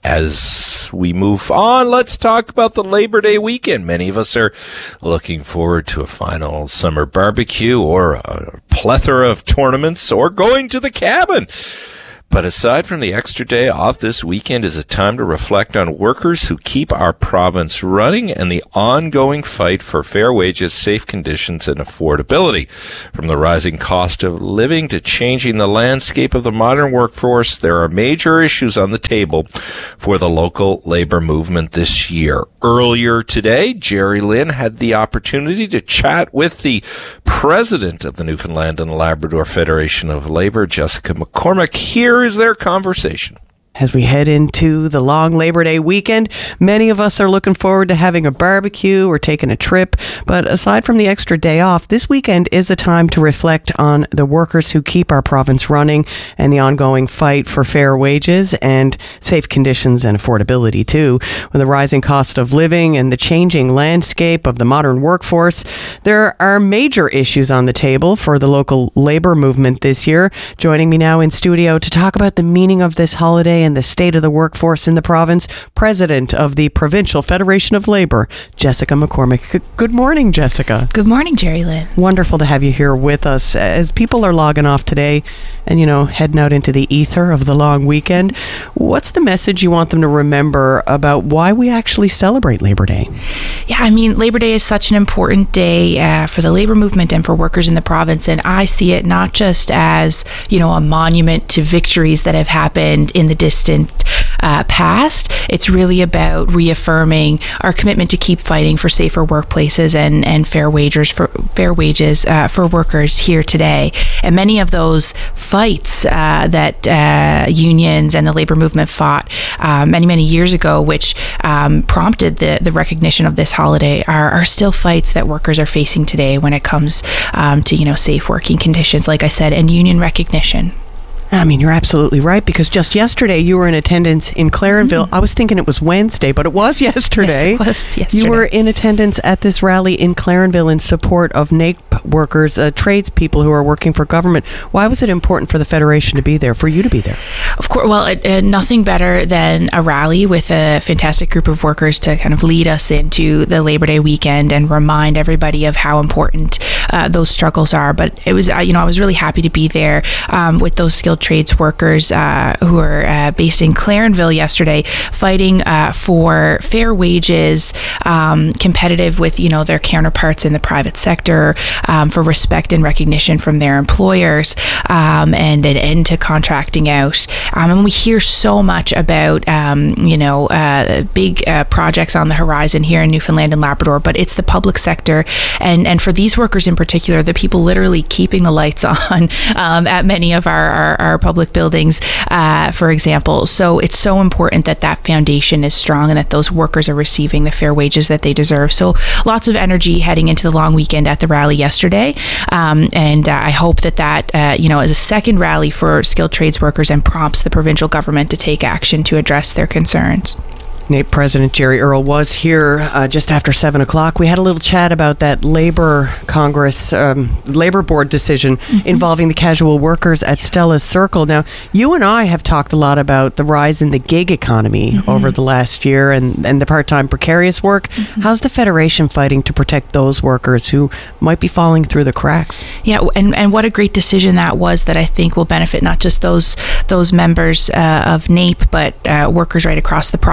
As we move on, let's talk about the Labor Day weekend. Many of us are looking forward to a final summer barbecue or a plethora of tournaments or going to the cabin. But aside from the extra day off, this weekend is a time to reflect on workers who keep our province running and the ongoing fight for fair wages, safe conditions, and affordability. From the rising cost of living to changing the landscape of the modern workforce, there are major issues on the table for the local labor movement this year. Earlier today, Jerry Lynn had the opportunity to chat with the president of the Newfoundland and Labrador Federation of Labor, Jessica McCormick. Here is their conversation. As we head into the long Labor Day weekend, many of us are looking forward to having a barbecue or taking a trip. But aside from the extra day off, this weekend is a time to reflect on the workers who keep our province running and the ongoing fight for fair wages and safe conditions and affordability too. With the rising cost of living and the changing landscape of the modern workforce, there are major issues on the table for the local labor movement this year. Joining me now in studio to talk about the meaning of this holiday and the state of the workforce in the province, President of the Provincial Federation of Labor, Jessica McCormick. Good morning, Jessica. Good morning, Jerry Lynn. Wonderful to have you here with us. As people are logging off today and, you know, heading out into the ether of the long weekend, what's the message you want them to remember about why we actually celebrate Labor Day? Yeah, I mean, Labor Day is such an important day uh, for the labor movement and for workers in the province, and I see it not just as, you know, a monument to victories that have happened in the distant uh, past. It's really about reaffirming our commitment to keep fighting for safer workplaces and, and fair wages for fair wages uh, for workers here today. And many of those fights uh, that uh, unions and the labor movement fought uh, many, many years ago, which um, prompted the, the recognition of this holiday, are, are still fights that workers are facing today when it comes um, to, you know, safe working conditions, like I said, and union recognition. I mean, you're absolutely right, because just yesterday you were in attendance in Clarenville. Mm-hmm. I was thinking it was Wednesday, but it was yesterday. Yes, it was yesterday. You were in attendance at this rally in Clarenville in support of NAPE workers, uh, tradespeople who are working for government. Why was it important for the Federation to be there, for you to be there? Of course, well, it, uh, nothing better than a rally with a fantastic group of workers to kind of lead us into the Labor Day weekend and remind everybody of how important uh, those struggles are. But it was, uh, you know, I was really happy to be there um, with those skilled trades workers uh, who are uh, based in Clarenville yesterday, fighting uh, for fair wages, um, competitive with, you know, their counterparts in the private sector, um, for respect and recognition from their employers, um, and an end to contracting out. Um, and we hear so much about, um, you know, uh, big uh, projects on the horizon here in Newfoundland and Labrador, but it's the public sector, and and for these workers in particular, the people literally keeping the lights on um, at many of our, our, our public buildings, uh, for example. So it's so important that that foundation is strong and that those workers are receiving the fair wages that they deserve. So lots of energy heading into the long weekend at the rally yesterday. Um, and uh, I hope that that, uh, you know, is a second rally for skilled trades workers and prompts the provincial government to take action to address their concerns. NAPE President Jerry Earle was here uh, just after seven o'clock. We had a little chat about that Labor Congress, um, Labor Board decision mm-hmm. involving the casual workers at Stella's Circle. Now, you and I have talked a lot about the rise in the gig economy mm-hmm. over the last year and, and the part-time precarious work. Mm-hmm. How's the Federation fighting to protect those workers who might be falling through the cracks? Yeah, and, and what a great decision that was, that I think will benefit not just those those members uh, of NAPE, but uh, workers right across the province. And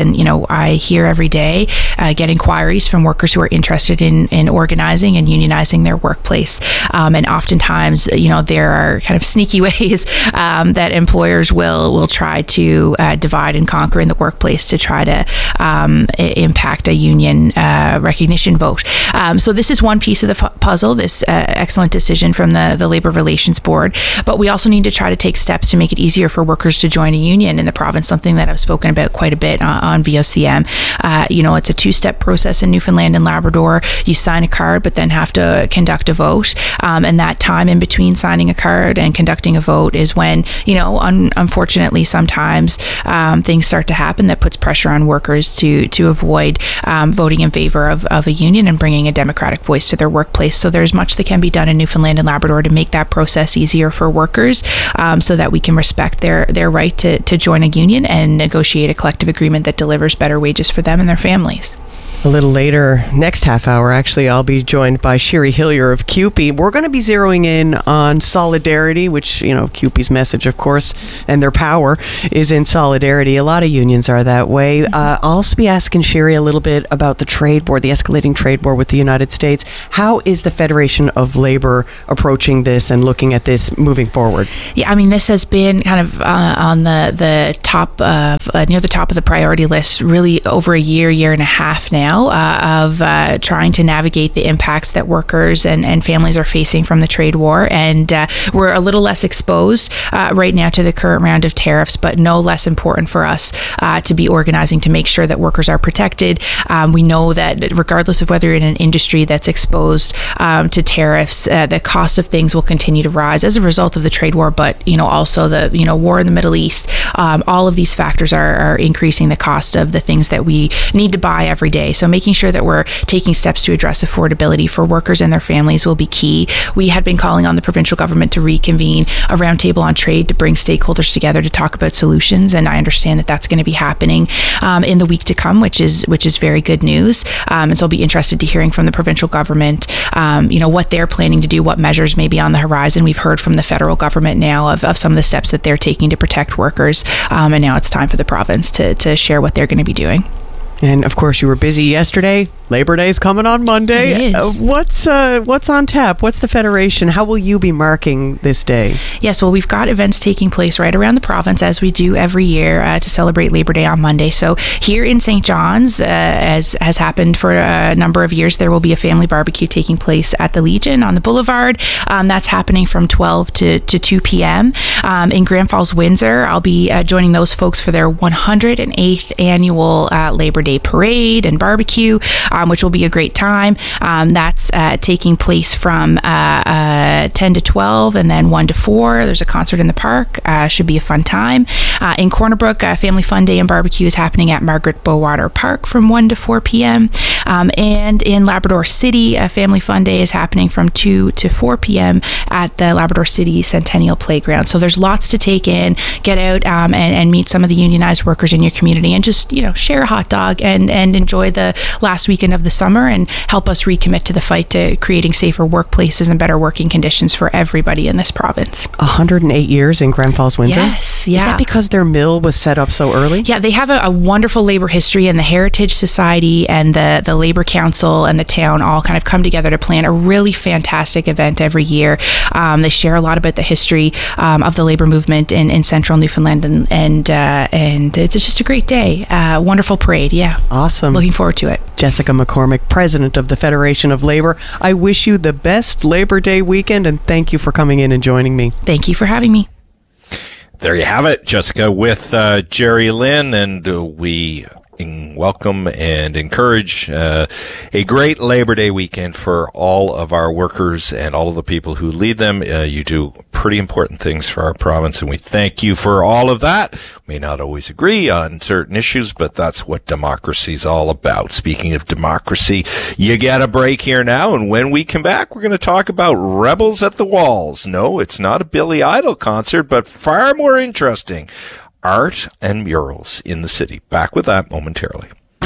And, you know, I hear every day, uh, get inquiries from workers who are interested in, in organizing and unionizing their workplace. Um, and oftentimes, you know, there are kind of sneaky ways um, that employers will, will try to uh, divide and conquer in the workplace to try to um, I- impact a union uh, recognition vote. Um, so this is one piece of the pu- puzzle, this uh, excellent decision from the, the Labor Relations Board. But we also need to try to take steps to make it easier for workers to join a union in the province, something that I've spoken about quite a bit on, on V O C M. Uh, you know, it's a two-step process in Newfoundland and Labrador. You sign a card, but then have to conduct a vote. Um, and that time in between signing a card and conducting a vote is when, you know, un- unfortunately, sometimes um, things start to happen that puts pressure on workers to to avoid um, voting in favor of, of a union and bringing a democratic voice to their workplace. So there's much that can be done in Newfoundland and Labrador to make that process easier for workers, um, so that we can respect their, their right to, to join a union and negotiate a collective agreement that delivers better wages for them and their families. A little later, next half hour, actually, I'll be joined by Sherry Hillier of C U P E. We're going to be zeroing in on solidarity, which, you know, C U P E's message, of course, and their power is in solidarity. A lot of unions are that way. Uh, I'll also be asking Sherry a little bit about the trade war, the escalating trade war with the United States. How is the Federation of Labor approaching this and looking at this moving forward? Yeah, I mean, this has been kind of uh, on the, the top of, uh, near the top of the priority list, really over a year, year and a half now. Uh, of uh, trying to navigate the impacts that workers and, and families are facing from the trade war. And uh, we're a little less exposed uh, right now to the current round of tariffs, but no less important for us uh, to be organizing to make sure that workers are protected. Um, we know that regardless of whether you're in an industry that's exposed um, to tariffs, uh, the cost of things will continue to rise as a result of the trade war, but, you know, also the, you know, war in the Middle East. Um, all of these factors are, are increasing the cost of the things that we need to buy every day. So making sure that we're taking steps to address affordability for workers and their families will be key. We had been calling on the provincial government to reconvene a roundtable on trade to bring stakeholders together to talk about solutions, and I understand that that's going to be happening um, in the week to come, which is which is very good news. Um, and so I'll be interested to hearing from the provincial government, um, you know, what they're planning to do, what measures may be on the horizon. We've heard from the federal government now of, of some of the steps that they're taking to protect workers, um, and now it's time for the province to to share what they're going to be doing. And of course, you were busy yesterday. Labor Day is coming on Monday. It is. Uh, what's uh, what's on tap? What's the Federation? How will you be marking this day? Yes, well, we've got events taking place right around the province, as we do every year, uh, to celebrate Labor Day on Monday. So here in Saint John's, uh, as has happened for a number of years, there will be a family barbecue taking place at the Legion on the Boulevard. Um, that's happening from twelve to, to two p.m. Um, in Grand Falls, Windsor, I'll be uh, joining those folks for their one hundred eighth annual uh, Labor Day parade and barbecue, um, which will be a great time. Um, that's uh, taking place from uh, uh, ten to twelve and then one to four. There's a concert in the park. Uh, should be a fun time. Uh, in Corner Brook, uh, Family Fun Day and Barbecue is happening at Margaret Bowater Park from one to four p.m. Um, and in Labrador City, a Family Fun Day is happening from two to four p.m. at the Labrador City Centennial Playground. So there's lots to take in. Get out um, and, and meet some of the unionized workers in your community and just, you know, share a hot dog and, and enjoy the last weekend of the summer and help us recommit to the fight to creating safer workplaces and better working conditions for everybody in this province. one hundred eight years in Grand Falls, Windsor? Yes, yeah. Is that because their mill was set up so early? Yeah, they have a, a wonderful labor history, and the Heritage Society and the, the Labor Council and the town all kind of come together to plan a really fantastic event every year. Um, they share a lot about the history um, of the labor movement in, in central Newfoundland, and and, uh, and it's just a great day. Uh, wonderful parade, yeah. Awesome. Looking forward to it. Jessica McCormick, President of the Federation of Labor. I wish you the best Labor Day weekend, and thank you for coming in and joining me. Thank you for having me. There you have it, Jessica, with uh, Jerry Lynn, and uh, we welcome and encourage uh, a great Labor Day weekend for all of our workers and all of the people who lead them. Uh, you do pretty important things for our province, and we thank you for all of that. We may not always agree on certain issues, but that's what democracy is all about. Speaking of democracy, you get a break here now, and when we come back, we're going to talk about Rebels at the Walls. No, it's not a Billy Idol concert, but far more interesting. Art and murals in the city. Back with that momentarily.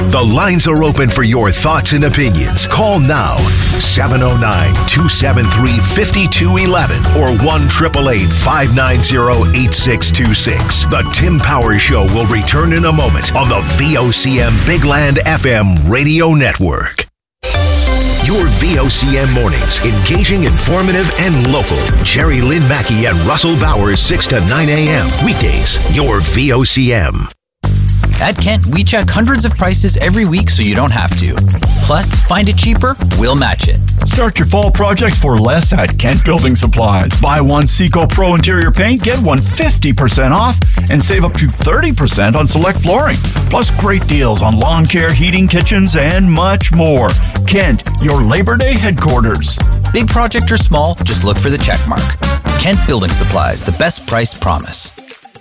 The lines are open for your thoughts and opinions. Call now, seven oh nine, two seven three, five two one one or one eight eight eight, five nine zero, eight six two six. The Tim Power Show will return in a moment on the V O C M Big Land F M radio network. Your V O C M mornings, engaging, informative, and local. Jerry Lynn Mackey and Russell Bowers, six to nine a.m. Weekdays, your V O C M. At Kent, we check hundreds of prices every week so you don't have to. Plus, find it cheaper, we'll match it. Start your fall projects for less at Kent Building Supplies. Buy one Seco Pro interior paint, get one fifty percent off, and save up to thirty percent on select flooring. Plus, great deals on lawn care, heating, kitchens, and much more. Kent, your Labor Day headquarters. Big project or small, just look for the check mark. Kent Building Supplies, the best price promise.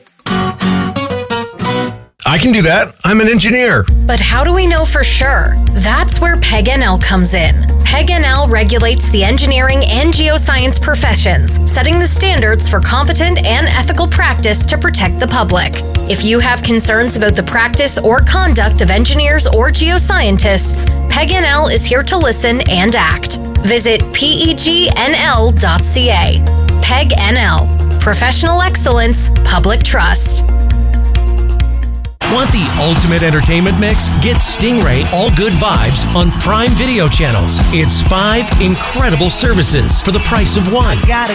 I can do that. I'm an engineer. But how do we know for sure? That's where P E G N L comes in. P E G N L regulates the engineering and geoscience professions, setting the standards for competent and ethical practice to protect the public. If you have concerns about the practice or conduct of engineers or geoscientists, P E G N L is here to listen and act. Visit P E G N L dot C A. P E G N L. Professional excellence, public trust. Want the ultimate entertainment mix? Get Stingray All Good Vibes on Prime Video channels. It's five incredible services for the price of one.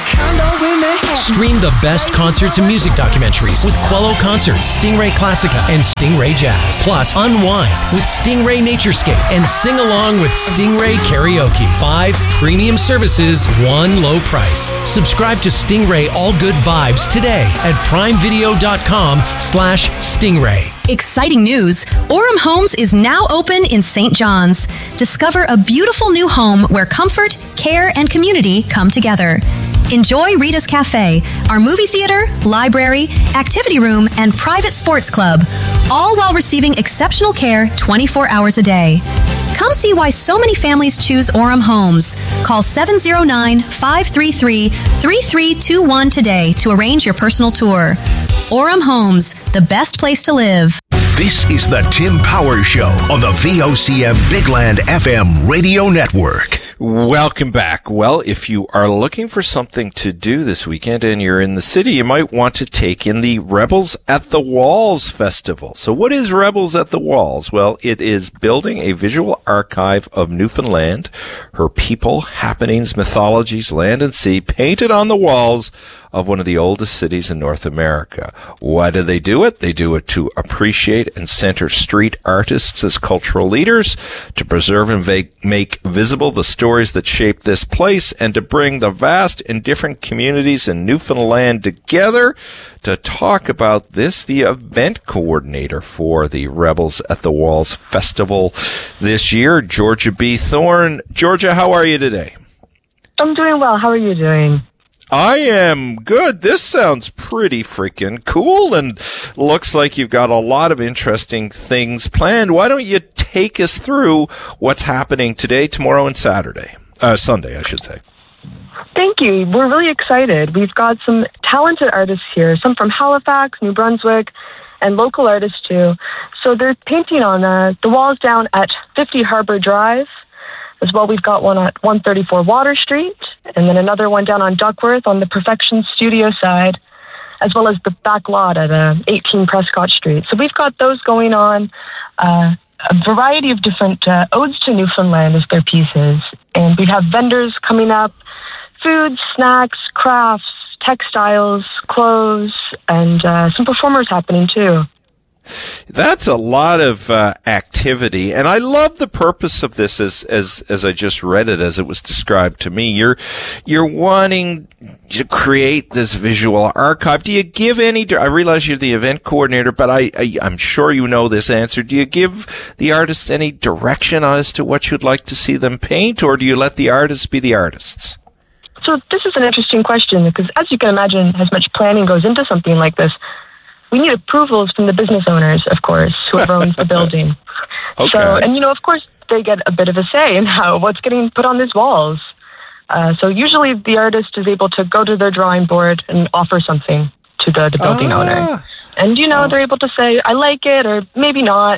Stream the best concerts and music documentaries with Quello Concerts, Stingray Classica, and Stingray Jazz. Plus, unwind with Stingray Naturescape and sing along with Stingray Karaoke. Five premium services, one low price. Subscribe to Stingray All Good Vibes today at primevideo.com slash Stingray. Exciting news! Orem Homes is now open in Saint John's. Discover a beautiful new home where comfort, care, and community come together. Enjoy Rita's Cafe, our movie theater, library, activity room, and private sports club, all while receiving exceptional care twenty-four hours a day. Come see why so many families choose Orem Homes. Call seven oh nine, five three three, three three two one today to arrange your personal tour. Orem Homes, the best place to live. This is the Tim Power Show on the V O C M Big Land F M radio network. Welcome back. Well, if you are looking for something to do this weekend and you're in the city, you might want to take in the Rebels at the Walls Festival. So what is Rebels at the Walls? Well, it is building a visual archive of Newfoundland, her people, happenings, mythologies, land and sea, painted on the walls of one of the oldest cities in North America. Why do they do it? They do it to appreciate and center street artists as cultural leaders, to preserve and va- make visible the stories that shape this place, and to bring the vast and different communities in Newfoundland together. To talk about this, the event coordinator for the Rebels at the Walls Festival this year, Georgia B. Thorne. Georgia, how are you today? I'm doing well. How are you doing? I am good. This sounds pretty freaking cool and looks like you've got a lot of interesting things planned. Why don't you take us through what's happening today, tomorrow, and Saturday? Uh, Sunday, I should say. Thank you. We're really excited. We've got some talented artists here, some from Halifax, New Brunswick, and local artists too. So they're painting on uh, the walls down at fifty Harbor Drive. As well, we've got one at one thirty-four Water Street, and then another one down on Duckworth on the Perfection Studio side, as well as the back lot at uh, eighteen Prescott Street. So we've got those going on. Uh, a variety of different uh, odes to Newfoundland as their pieces. And we have vendors coming up, foods, snacks, crafts, textiles, clothes, and uh, some performers happening too. That's a lot of uh, activity, and I love the purpose of this as as as I just read it, as it was described to me. You're you're wanting to create this visual archive. Do you give any? I realize you're the event coordinator, but I, I I'm sure you know this answer. Do you give the artists any direction as to what you'd like to see them paint, or do you let the artists be the artists? So this is an interesting question because, as you can imagine, as much planning goes into something like this. We need approvals from the business owners, of course, whoever owns the building. Okay. So, and you know, of course, they get a bit of a say in how what's getting put on these walls. Uh, so usually the artist is able to go to their drawing board and offer something to the, the building ah. owner. And, you know, oh. they're able to say, I like it, or maybe not.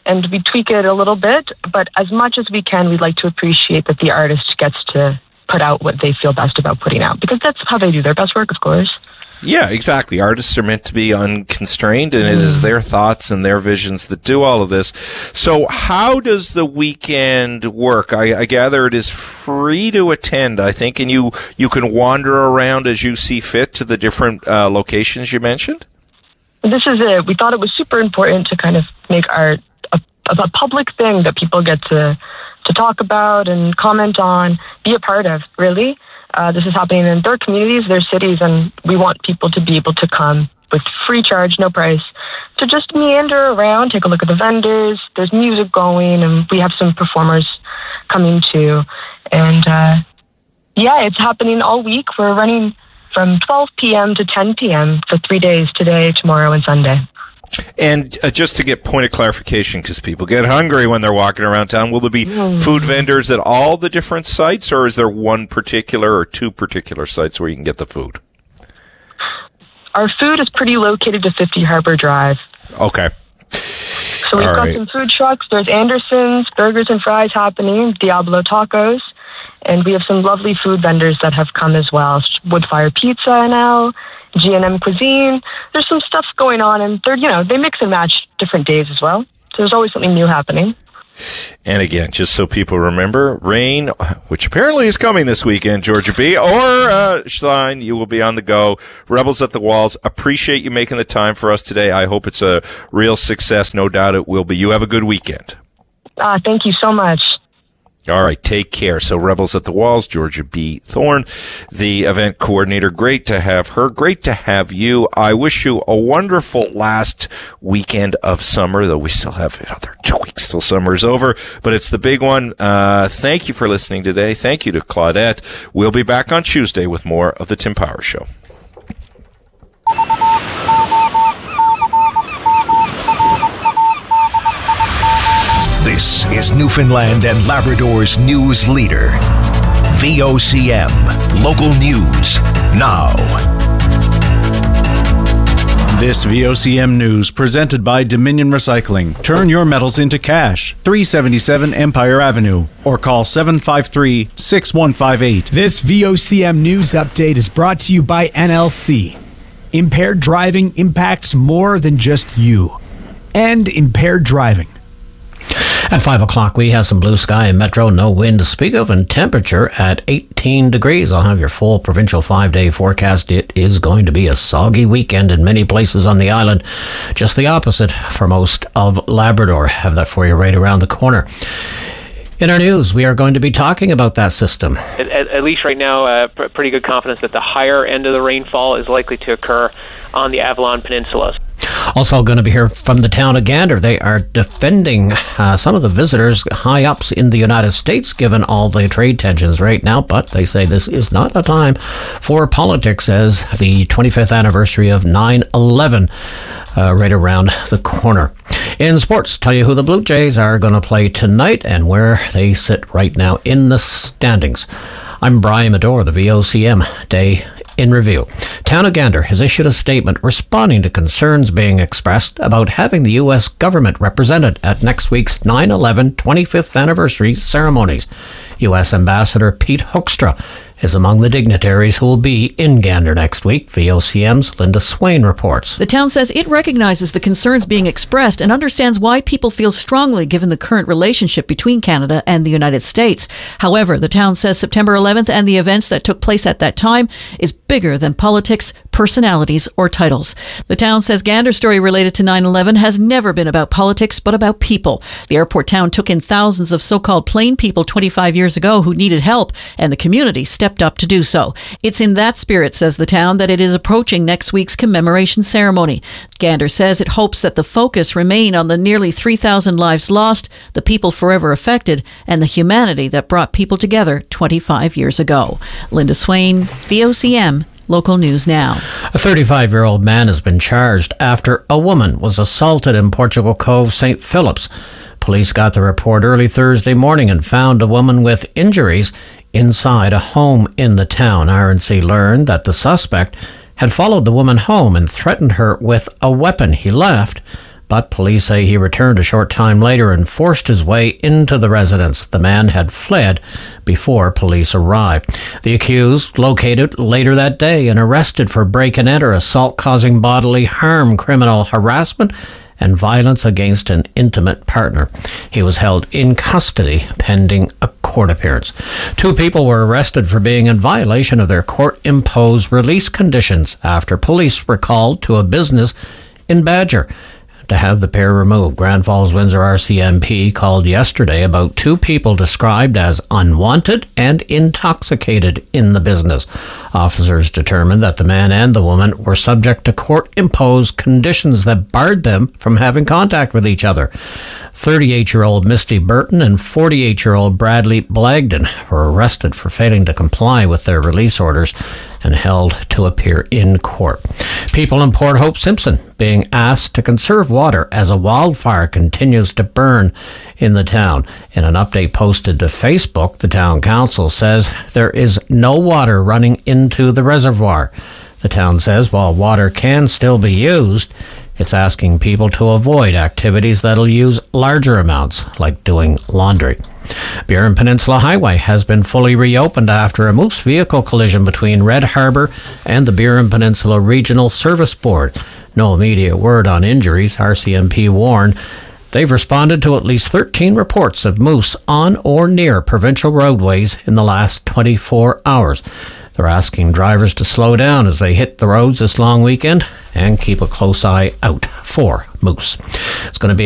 and we tweak it a little bit, but as much as we can, we'd like to appreciate that the artist gets to put out what they feel best about putting out, because that's how they do their best work, of course. Yeah, exactly. Artists are meant to be unconstrained, and it is their thoughts and their visions that do all of this. So how does the weekend work? I, I gather it is free to attend, I think, and you, you can wander around as you see fit to the different uh, locations you mentioned? This is it. We thought it was super important to kind of make art a, a public thing that people get to, to talk about and comment on, be a part of, really. Uh, this is happening in their communities, their cities, and we want people to be able to come with free charge, no price, to just meander around, take a look at the vendors. There's music going, and we have some performers coming too. And uh, yeah, it's happening all week. We're running from twelve p.m. to ten p.m. for three days, today, tomorrow, and Sunday. And uh, just to get point of clarification, because people get hungry when they're walking around town, will there be Mm. food vendors at all the different sites, or is there one particular or two particular sites where you can get the food? Our food is pretty located to fifty Harbor Drive. Okay. So we've All got right. some food trucks. There's Anderson's, Burgers and Fries happening, Diablo Tacos, and we have some lovely food vendors that have come as well. Woodfire Pizza now, G and M Cuisine. There's some stuff going on, and they're, you know, they mix and match different days as well. So there's always something new happening. And again, just so people remember, rain, which apparently is coming this weekend, Georgia B, or uh, Schlein, you will be on the go. Rebels at the Walls, appreciate you making the time for us today. I hope it's a real success. No doubt it will be. You have a good weekend. Uh, thank you so much. All right, take care. So Rebels at the Walls, Georgia B. Thorne, the event coordinator. Great to have her. Great to have you. I wish you a wonderful last weekend of summer, though we still have another two weeks till summer is over, but it's the big one. Uh, thank you for listening today. Thank you to Claudette. We'll be back on Tuesday with more of the Tim Power Show. This is Newfoundland and Labrador's news leader. V O C M, local news, now. This V O C M news presented by Dominion Recycling. Turn your metals into cash. three seventy-seven Empire Avenue or call seven five three, six one five eight. This V O C M news update is brought to you by N L C. Impaired driving impacts more than just you. And impaired driving. At five o'clock, we have some blue sky in Metro, no wind to speak of, and temperature at eighteen degrees. I'll have your full provincial five-day forecast. It is going to be a soggy weekend in many places on the island. Just the opposite for most of Labrador. Have that for you right around the corner. In our news, we are going to be talking about that system. At, at, at least right now, uh, pr- pretty good confidence that the higher end of the rainfall is likely to occur on the Avalon Peninsula. Also going to be here from the town of Gander. They are defending uh, some of the visitors, high-ups in the United States, given all the trade tensions right now. But they say this is not a time for politics, as the twenty-fifth anniversary of nine eleven uh, right around the corner. In sports, tell you who the Blue Jays are going to play tonight and where they sit right now in the standings. I'm Brian Medore, the V O C M Day in Review. Town of Gander has issued a statement responding to concerns being expressed about having the U S government represented at next week's nine eleven twenty-fifth anniversary ceremonies. U S Ambassador Pete Hoekstra is among the dignitaries who will be in Gander next week. V O C M's Linda Swain reports. The town says it recognizes the concerns being expressed and understands why people feel strongly given the current relationship between Canada and the United States. However, the town says September eleventh and the events that took place at that time is bigger than politics, personalities, or titles. The town says Gander's story related to nine eleven has never been about politics, but about people. The airport town took in thousands of so-called plain people twenty-five years ago who needed help, and the community stepped up to do so. It's in that spirit, says the town, that it is approaching next week's commemoration ceremony. Gander says it hopes that the focus remain on the nearly three thousand lives lost, the people forever affected, and the humanity that brought people together twenty-five years ago. Linda Swain, V O C M, Local News Now. A thirty-five-year-old man has been charged after a woman was assaulted in Portugal Cove, Saint Philip's. Police got the report early Thursday morning and found a woman with injuries inside a home in the town. R N C learned that the suspect had followed the woman home and threatened her with a weapon. He left, but police say he returned a short time later and forced his way into the residence. The man had fled before police arrived. The accused, located later that day and arrested for break and enter, assault causing bodily harm, criminal harassment, and violence against an intimate partner. He was held in custody pending a court appearance. Two people were arrested for being in violation of their court-imposed release conditions after police were called to a business in Badger to have the pair removed. Grand Falls Windsor R C M P called yesterday about two people described as unwanted and intoxicated in the business. Officers determined that the man and the woman were subject to court-imposed conditions that barred them from having contact with each other. thirty-eight-year-old Misty Burton and forty-eight-year-old Bradley Blagden were arrested for failing to comply with their release orders and held to appear in court. People in Port Hope Simpson being asked to conserve water as a wildfire continues to burn in the town. In an update posted to Facebook, the town council says there is no water running into the reservoir. The town says while water can still be used, it's asking people to avoid activities that'll use larger amounts, like doing laundry. Burin Peninsula Highway has been fully reopened after a moose vehicle collision between Red Harbour and the Burin Peninsula Regional Service Board. No immediate word on injuries. R C M P warned they've responded to at least thirteen reports of moose on or near provincial roadways in the last twenty-four hours. They're asking drivers to slow down as they hit the roads this long weekend and keep a close eye out for moose. It's going to be